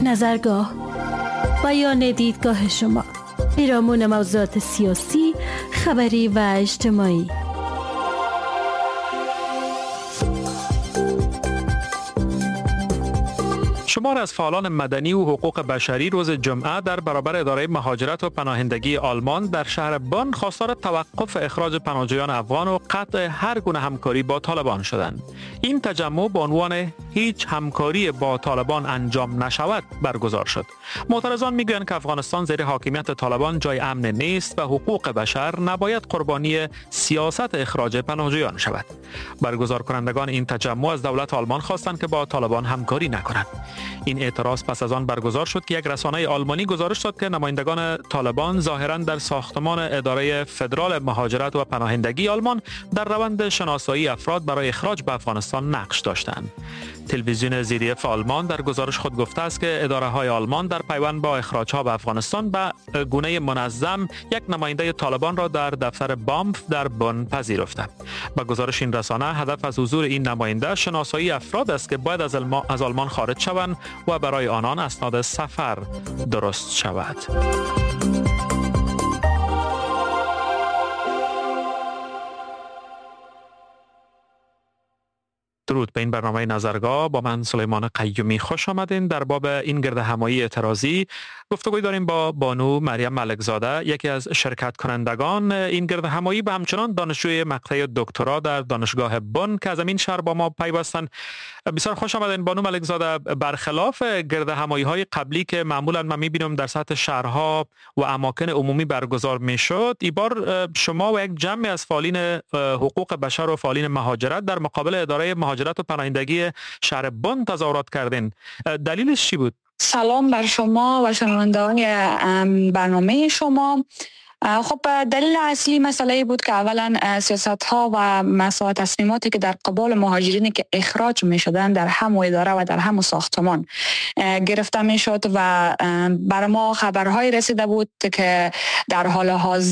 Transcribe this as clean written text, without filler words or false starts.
نظرگاه بیان دیدگاه شما، پیرامون موضوعات سیاسی، خبری و اجتماعی. شمار از فعالان مدنی و حقوق بشری روز جمعه در برابر اداره مهاجرت و پناهندگی آلمان در شهر بن خواستار توقف اخراج پناهجویان افغان و قطع هر گونه همکاری با طالبان شدند. این تجمع با عنوان هیچ همکاری با طالبان انجام نشود برگزار شد. معترضان میگویند که افغانستان زیر حاکمیت طالبان جای امن نیست و حقوق بشر نباید قربانی سیاست اخراج پناهجویان شود. برگزار کنندگان این تجمع از دولت آلمان خواستند که با طالبان همکاری نکند. این اعتراض پس از آن برگزار شد که یک رسانه آلمانی گزارش داد که نمایندگان طالبان ظاهراً در ساختمان اداره فدرال مهاجرت و پناهندگی آلمان در روند شناسایی افراد برای اخراج به افغانستان نقش داشتند. تلویزیون ZDF آلمان در گزارش خود گفته است که اداره‌های آلمان در پیوند با اخراج‌ها به افغانستان به گونه منظم یک نماینده طالبان را در دفتر بامف در بن پذیرفته. با گزارش این رسانه هدف از حضور این نماینده شناسایی افراد است که باید از آلمان خارج شوند و برای آنان اسناد سفر درست شود. درود به این برنامه نظرگاه، با من سلیمان قیومی خوش آمدین. در باب این گردهمایی اعتراضی گفتگوی داریم با بانو مریم ملکزاده، یکی از شرکت کنندگان این گردهمایی و همچنان دانشجوی مقطع دکترا در دانشگاه بن که از این شهر با ما پیوستن. بسیار خوش آمدین بانو ملکزاده. برخلاف گردهمایی های قبلی که معمولا من میبینم در سطح شهرها و اماکن عمومی برگزار میشد، این بار شما و یک جمعی از فعالین حقوق بشر و فعالین مهاجرت در مقابل اداره مهاجرت و پناهندگی شهر بن تظاهرات کردین. دلیلش چی بود؟ سلام بر شما و شنوندگان برنامه شما. خب دلیل اصلی مسئله بود که اولا سیاست ها و مسائل تصمیماتی که در قبال مهاجرینی که اخراج می شدن در هم اداره و در هم ساختمان گرفته می شد و بر ما خبرهای رسیده بود که در حال حاضر